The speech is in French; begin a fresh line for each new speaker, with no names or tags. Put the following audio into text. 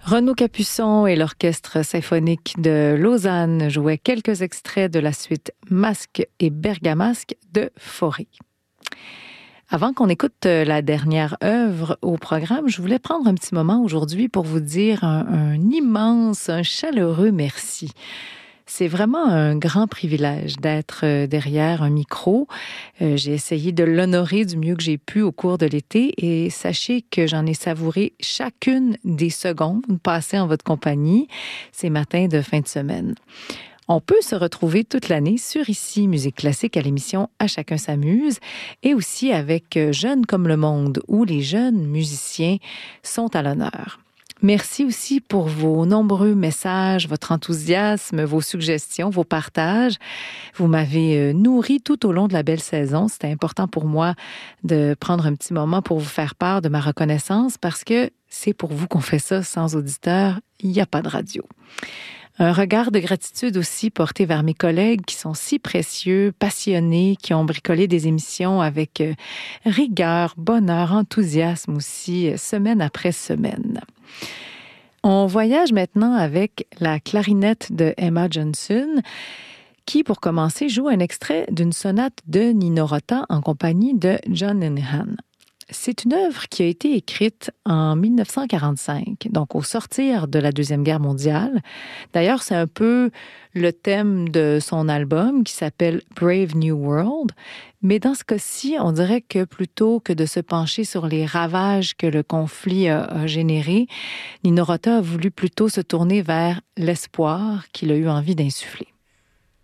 Renaud Capuçon et l'Orchestre symphonique de Lausanne jouaient quelques extraits de la suite Masque et Bergamasque de Fauré. Avant qu'on écoute la dernière œuvre au programme, je voulais prendre un petit moment aujourd'hui pour vous dire un immense, un chaleureux merci. C'est vraiment un grand privilège d'être derrière un micro. J'ai essayé de l'honorer du mieux que j'ai pu au cours de l'été et sachez que j'en ai savouré chacune des secondes passées en votre compagnie ces matins de fin de semaine. On peut se retrouver toute l'année sur Ici Musique Classique à l'émission À chacun s'amuse et aussi avec Jeunes comme le monde où les jeunes musiciens sont à l'honneur. Merci aussi pour vos nombreux messages, votre enthousiasme, vos suggestions, vos partages. Vous m'avez nourri tout au long de la belle saison. C'était important pour moi de prendre un petit moment pour vous faire part de ma reconnaissance parce que c'est pour vous qu'on fait ça. Sans auditeurs, il n'y a pas de radio. Un regard de gratitude aussi porté vers mes collègues qui sont si précieux, passionnés, qui ont bricolé des émissions avec rigueur, bonheur, enthousiasme aussi, semaine après semaine. On voyage maintenant avec la clarinette de Emma Johnson, qui, pour commencer, joue un extrait d'une sonate de Nino Rota en compagnie de John Linehan. C'est une œuvre qui a été écrite en 1945, donc au sortir de la Deuxième Guerre mondiale. D'ailleurs, c'est un peu le thème de son album qui s'appelle Brave New World. Mais dans ce cas-ci, on dirait que plutôt que de se pencher sur les ravages que le conflit a générés, Nino Rota a voulu plutôt se tourner vers l'espoir qu'il a eu envie d'insuffler.